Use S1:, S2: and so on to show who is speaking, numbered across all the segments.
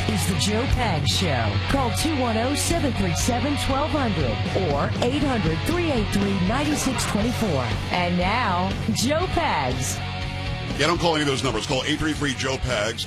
S1: is the Joe Pags Show. Call 210-737-1200 or 800-383-9624. And now, Joe Pags.
S2: Yeah, don't call any of those numbers. Call 833-JOE-PAGS,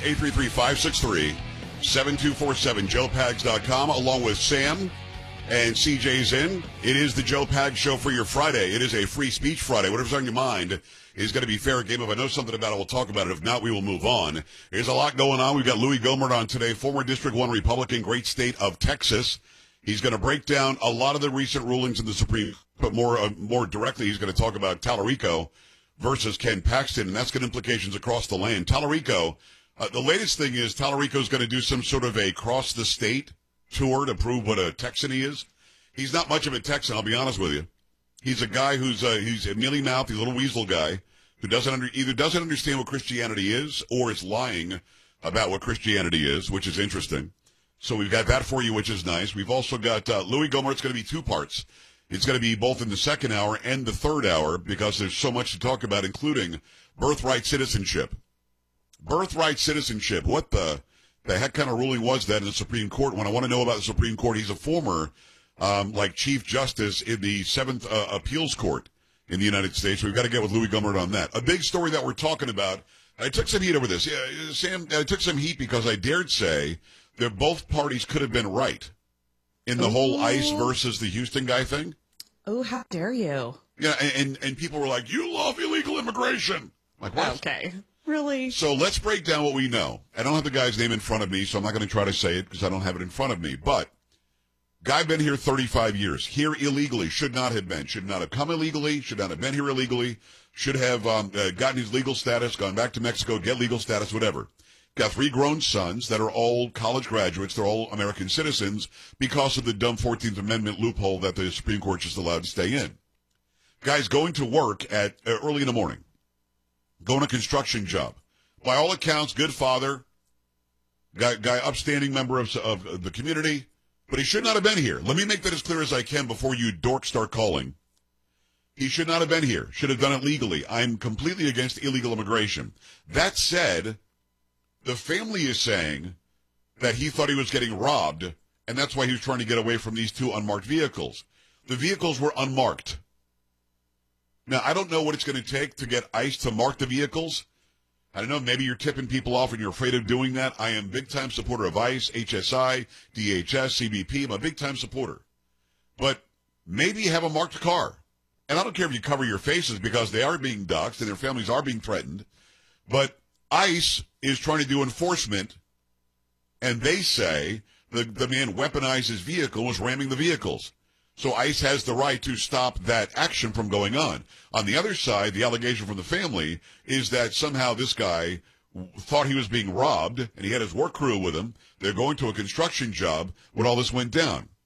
S2: 833-563-7247, joepags.com, along with Sam and CJ's in. It is the Joe Pags Show for your Friday. It is a free speech Friday. Whatever's on your mind is going to be fair game. If I know something about it, we'll talk about it. If not, we will move on. There's a lot going on. We've got Louis Gohmert on today, former District 1 Republican, great state of Texas. He's going to break down a lot of the recent rulings in the Supreme Court, but more directly, he's going to talk about Tallarico versus Ken Paxton, and that's got implications across the land. Tallarico, the latest thing is Tallarico is going to do some sort of a cross-the-state tour to prove what a Texan he is. He's not much of a Texan, I'll be honest with you. He's a guy he's a mealy-mouthed, he's a little weasel guy who either doesn't understand what Christianity is or is lying about what Christianity is, which is interesting. So we've got that for you, which is nice. We've also got Louis Gohmert. It's going to be two parts. It's going to be both in the second hour and the third hour because there's so much to talk about, including birthright citizenship. Birthright citizenship. What the heck kind of ruling was that in the Supreme Court? When I want to know about the Supreme Court, he's a former Chief Justice in the 7th Appeals Court in the United States. We've got to get with Louis Gohmert on that. A big story that we're talking about. I took some heat over this. Yeah, Sam, I took some heat because I dared say that both parties could have been right in the whole ICE versus the Houston guy thing.
S3: Oh, how dare you?
S2: Yeah, and people were like, you love illegal immigration. I'm like, what?
S3: Okay. Really?
S2: So let's break down what we know. I don't have the guy's name in front of me, so I'm not going to try to say it because I don't have it in front of me. But guy been here 35 years. Here illegally. Should not have been. Should not have come illegally. Should not have been here illegally. Should have gotten his legal status, gone back to Mexico, get legal status, whatever. Got 3 grown sons that are all college graduates. They're all American citizens because of the dumb 14th Amendment loophole that the Supreme Court just allowed to stay in. Guy's going to work at early in the morning. Going a construction job. By all accounts, good father. Guy upstanding member of the community. But he should not have been here. Let me make that as clear as I can before you dorks start calling. He should not have been here. Should have done it legally. I'm completely against illegal immigration. That said, the family is saying that he thought he was getting robbed, and that's why he was trying to get away from these 2 unmarked vehicles. The vehicles were unmarked. Now, I don't know what it's going to take to get ICE to mark the vehicles. I don't know, maybe you're tipping people off and you're afraid of doing that. I am big-time supporter of ICE, HSI, DHS, CBP. I'm a big-time supporter. But maybe have a marked car. And I don't care if you cover your faces because they are being doxxed and their families are being threatened. But ICE is trying to do enforcement, and they say the man weaponized his vehicle, was ramming the vehicles. So ICE has the right to stop that action from going on. On the other side, the allegation from the family is that somehow this guy thought he was being robbed, and he had his work crew with him. They're going to a construction job when all this went down.